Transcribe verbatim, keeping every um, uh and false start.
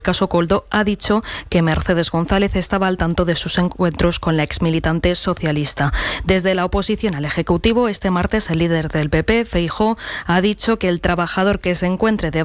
Caso Coldo ha dicho que Mercedes González estaba al tanto de sus encuentros con la exmilitante socialista. Desde la oposición al Ejecutivo, este martes el líder del P P, Feijóo, ha dicho que el trabajador que se encuentre de